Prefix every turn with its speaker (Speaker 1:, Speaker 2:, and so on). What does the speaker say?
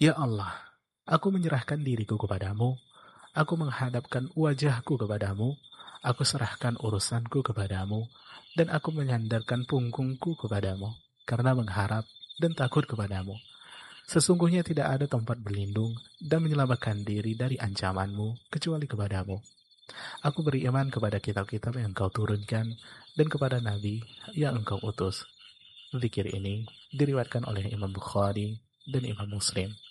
Speaker 1: Ya Allah, aku menyerahkan diriku kepadamu, aku menghadapkan wajahku kepadamu, aku serahkan urusanku kepadamu, dan aku menyandarkan punggungku kepadamu, karena mengharap dan takut kepadamu. Sesungguhnya tidak ada tempat berlindung dan menyelamatkan diri dari ancamanmu kecuali kepadamu. Aku beriman kepada kitab-kitab yang engkau turunkan dan kepada nabi yang engkau utus. Zikir ini diriwayatkan oleh Imam Bukhari dan Imam Muslim.